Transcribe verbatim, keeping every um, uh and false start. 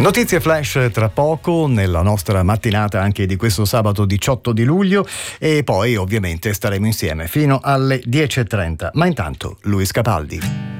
Notizie flash tra poco nella nostra mattinata anche di questo sabato diciotto di luglio e poi ovviamente staremo insieme fino alle dieci e trenta, ma intanto Luis Capaldi.